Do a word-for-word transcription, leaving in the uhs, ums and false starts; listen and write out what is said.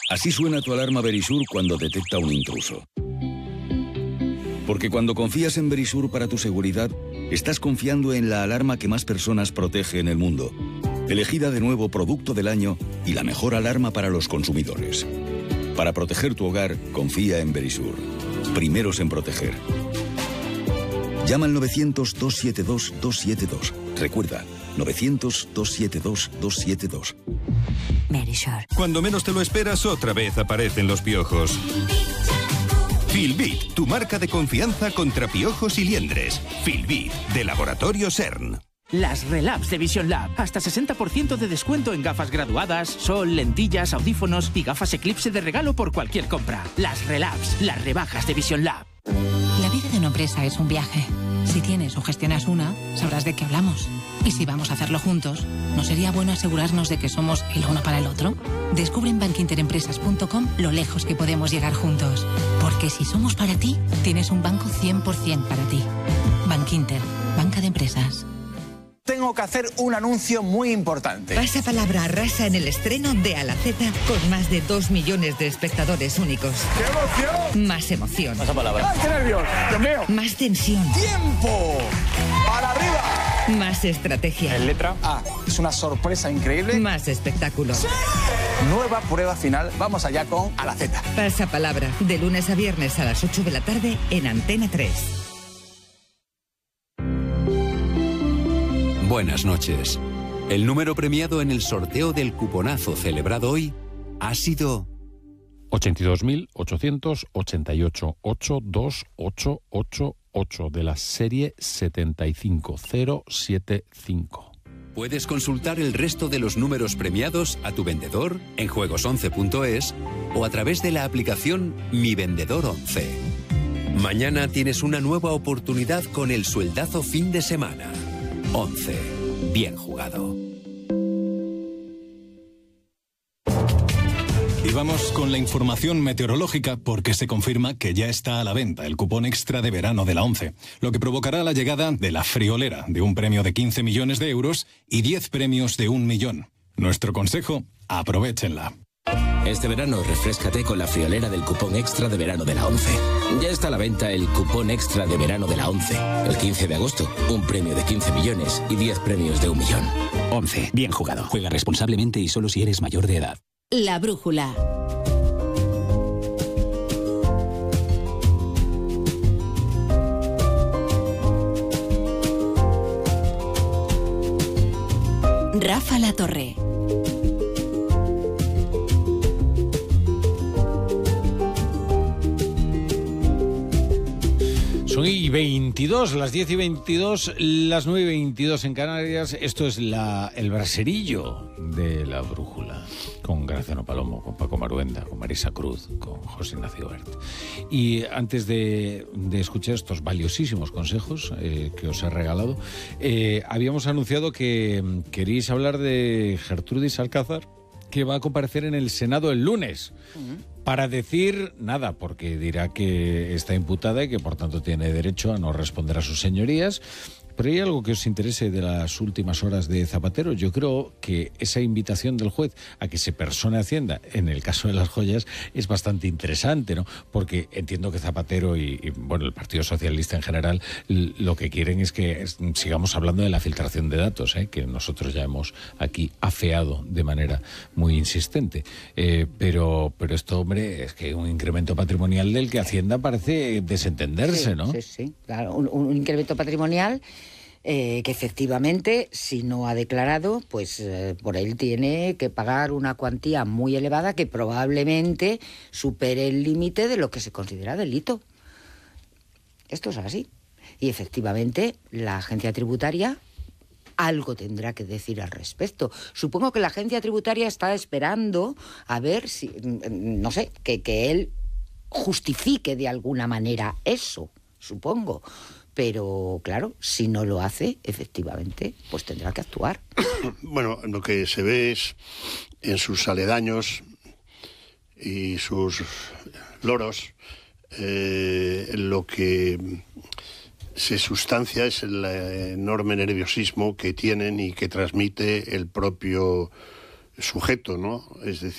Así suena tu alarma Verisur cuando detecta un intruso. Porque cuando confías en Verisur para tu seguridad, estás confiando en la alarma que más personas protege en el mundo. Elegida de nuevo Producto del Año y la mejor alarma para los consumidores. Para proteger tu hogar, confía en Verisur. Primeros en proteger. Llama al novecientos, dos siete dos, dos siete dos. Recuerda, novecientos, dos siete dos, dos siete dos. Verisur. Cuando menos te lo esperas, otra vez aparecen los piojos. Filbit, tu marca de confianza contra piojos y liendres. Filbit, de Laboratorio CERN. Las Relabs de Vision Lab. Hasta sesenta por ciento de descuento en gafas graduadas, sol, lentillas, audífonos y gafas Eclipse de regalo por cualquier compra. Las Relabs, las rebajas de Vision Lab. La vida de una empresa es un viaje. Si tienes o gestionas una, sabrás de qué hablamos. Y si vamos a hacerlo juntos, ¿no sería bueno asegurarnos de que somos el uno para el otro? Descubre en bankinterempresas punto com lo lejos que podemos llegar juntos. Porque si somos para ti, tienes un banco cien por ciento para ti. Bankinter, banca de empresas. Tengo que hacer un anuncio muy importante. Pasa palabra arrasa en el estreno de A la Z con más de dos millones de espectadores únicos. ¡Qué emoción! Más emoción. Pasa palabra. ¡Ay, qué nervios! ¡Dios mío! Más tensión. ¡Tiempo! ¡Para arriba! Más estrategia. En letra A. Es una sorpresa increíble. Más espectáculo. ¡Sí! Nueva prueba final. Vamos allá con A la Z. Pasa palabra. De lunes a viernes a las ocho de la tarde en Antena tres. Buenas noches. El número premiado en el sorteo del cuponazo celebrado hoy ha sido ochenta y dos mil ochocientos ochenta y ocho, ocho dos ocho ocho ocho de la serie setenta y cinco mil setenta y cinco. Puedes consultar el resto de los números premiados a tu vendedor en juegos once punto es o a través de la aplicación Mi Vendedor once. Mañana tienes una nueva oportunidad con el sueldazo fin de semana. once. Bien jugado. Y vamos con la información meteorológica porque se confirma que ya está a la venta el cupón extra de verano de la ONCE, lo que provocará la llegada de la friolera de un premio de quince millones de euros y diez premios de un millón. Nuestro consejo, aprovéchenla. Este verano refréscate con la friolera del cupón extra de verano de la ONCE. Ya está a la venta el cupón extra de verano de la ONCE. El quince de agosto, un premio de quince millones y diez premios de un millón. ONCE, bien jugado. Juega responsablemente y solo si eres mayor de edad. La brújula. Rafa La Torre. Son y veintidós, las diez y veintidós, las nueve y veintidós en Canarias. Esto es la, el braserillo de la brújula. Con Graciano Palomo, con Paco Maruenda, con Marisa Cruz, con José Ignacio Bert. Y antes de, de escuchar estos valiosísimos consejos eh, que os he regalado, eh, habíamos anunciado que queréis hablar de Gertrudis Alcázar, que va a comparecer en el Senado el lunes. Uh-huh. Para decir nada, porque dirá que está imputada y que por tanto tiene derecho a no responder a sus señorías. Pero hay algo que os interese de las últimas horas de Zapatero. Yo creo que esa invitación del juez a que se persone Hacienda en el caso de las joyas es bastante interesante, ¿no? Porque entiendo que Zapatero y, y bueno, el Partido Socialista en general l- lo que quieren es que es, sigamos hablando de la filtración de datos, ¿eh? Que nosotros ya hemos aquí afeado de manera muy insistente. Eh, pero, pero esto, hombre, es que un incremento patrimonial del que Hacienda parece desentenderse, sí, ¿no? Sí, sí, claro. Un, un incremento patrimonial Eh, que efectivamente, si no ha declarado, pues eh, por él tiene que pagar una cuantía muy elevada que probablemente supere el límite de lo que se considera delito. Esto es así. Y efectivamente, la agencia tributaria algo tendrá que decir al respecto. Supongo que la agencia tributaria está esperando a ver si, no sé, que, que él justifique de alguna manera eso, supongo. Pero, claro, si no lo hace, efectivamente, pues tendrá que actuar. Bueno, lo que se ve es en sus aledaños y sus loros, eh, lo que se sustancia es el enorme nerviosismo que tienen y que transmite el propio sujeto, ¿no? Es decir,